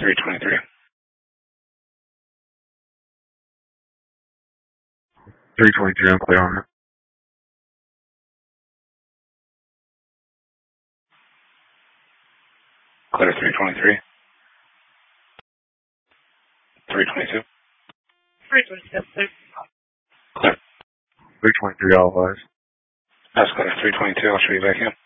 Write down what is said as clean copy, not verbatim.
323. 323, I'm clear on it. Clear 323. 322. 322. Clear. 323, all advised. That's clear. 322. I'll show you back in.